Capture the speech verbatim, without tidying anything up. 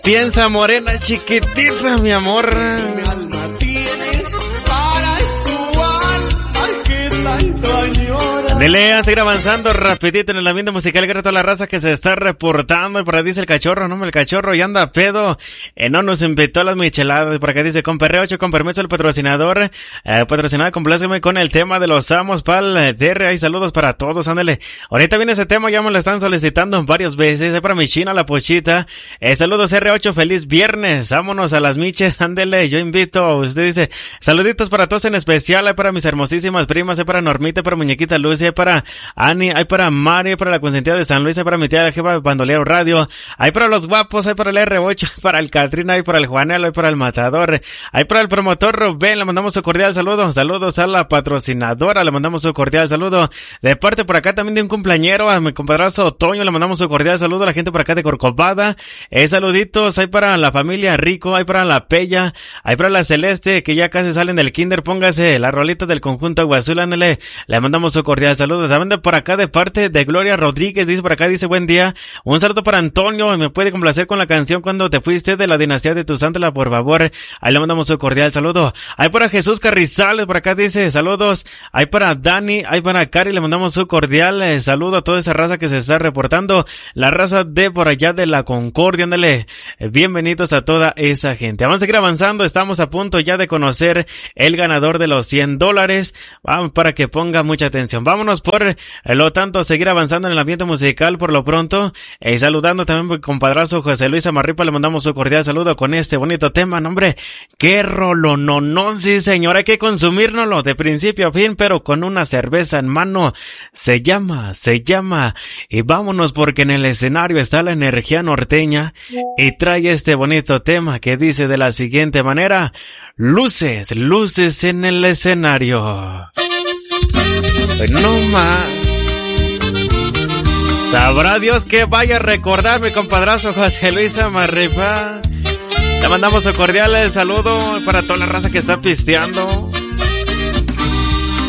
Piensa, morena chiquitita, mi amor. Mi alma tienes para actuar, que tanto añora. Dele, a seguir avanzando rapidito en el ambiente musical. Gracias a toda la raza que se está reportando. Y por ahí dice el cachorro, no, el cachorro ya anda pedo. Eh, no nos invitó a las micheladas. Por acá dice, con perreo ocho, con permiso del patrocinador. Eh, patrocinado, complázcame con el tema de los amos pal eh, T R. Hay saludos para todos, ándale. Ahorita viene ese tema, ya me lo están solicitando varias veces. Es para mi china, la pochita. Eh, saludos R ocho, feliz viernes. Vámonos a las miches, ándele. Yo invito. Usted dice, saluditos para todos en especial. Hay para mis hermosísimas primas. Hay para Normita, para muñequita Lucy. Hay para Ani, hay para Mari, hay para la consentida de San Luis, hay para mi tía la jefa de Bandolero Radio, hay para los guapos, hay para el R ocho, hay para el Catrina, hay para el Juanelo, hay para el Matador, hay para el promotor Rubén. Le mandamos un cordial saludo, saludos a la patrocinadora, le mandamos un cordial saludo de parte por acá también de un cumpleañero, a mi compadrazo Toño, le mandamos un cordial saludo a la gente por acá de Corcovada. Eh, saluditos, hay para la familia Rico, hay para la Pella, hay para la Celeste, que ya casi salen del kinder. Póngase la rolita del conjunto Aguazul, ándale, le mandamos un cordial saludo. También de por acá de parte de Gloria Rodríguez, dice por acá, dice buen día, un saludo para Antonio, me puede complacer con la canción Cuando te fuiste de la dinastía de Tusántala, por favor. Ahí le mandamos un cordial saludo. Hay para Jesús Carrizales, por acá dice saludos. Hay para Dani, hay para Cari, le mandamos un cordial eh, saludo a toda esa raza que se está reportando, la raza de por allá de la Concordia, ándale, eh, bienvenidos a toda esa gente. Vamos a seguir avanzando, estamos a punto ya de conocer el ganador de los cien dólares, vamos para que ponga mucha atención. Vámonos por lo tanto seguir avanzando en el ambiente musical por lo pronto, eh, saludando también a mi compadrazo José Luis Amarripa, le mandamos un cordial saludo con este bonito tema. No, hombre, qué rolononón, sí señor, hay que consumírnoslo de principio a fin, pero con una cerveza en mano. Se llama, se llama, y vámonos porque en el escenario está la energía norteña y trae este bonito tema que dice de la siguiente manera: luces, luces en el escenario. No más. Sabrá Dios que vaya a recordar mi compadrazo José Luis Amarripa. Le mandamos un cordial saludo para toda la raza que está pisteando.